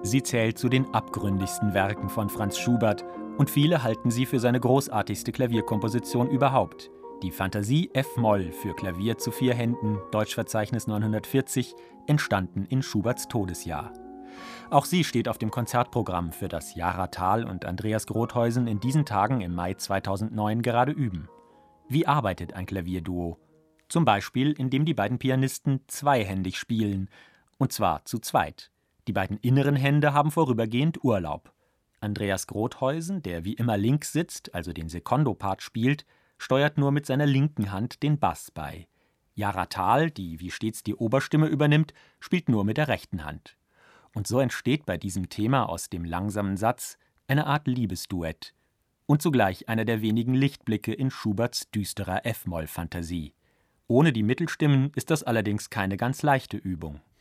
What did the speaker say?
Sie zählt zu den abgründigsten Werken von Franz Schubert und viele halten sie für seine großartigste Klavierkomposition überhaupt. Die Fantasie F-Moll für Klavier zu 4 Händen, Deutschverzeichnis 940, entstanden in Schuberts Todesjahr. Auch sie steht auf dem Konzertprogramm, für das Jara Thal und Andreas Grotheusen in diesen Tagen im Mai 2009 gerade üben. Wie arbeitet ein Klavierduo? Zum Beispiel, indem die beiden Pianisten zweihändig spielen, und zwar zu zweit. Die beiden inneren Hände haben vorübergehend Urlaub. Andreas Grotheusen, der wie immer links sitzt, also den Secondo-Part spielt, steuert nur mit seiner linken Hand den Bass bei. Jara Thal, die wie stets die Oberstimme übernimmt, spielt nur mit der rechten Hand. Und so entsteht bei diesem Thema aus dem langsamen Satz eine Art Liebesduett und zugleich einer der wenigen Lichtblicke in Schuberts düsterer F-Moll-Fantasie. Ohne die Mittelstimmen ist das allerdings keine ganz leichte Übung.